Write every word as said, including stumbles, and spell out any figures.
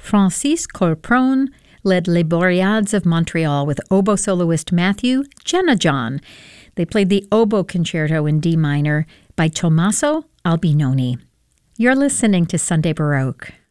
Francis Corpron led Les Boreades of Montreal with oboe soloist Matthew Jenajon. They played the Oboe Concerto in D minor by Tommaso Albinoni. You're listening to Sunday Baroque.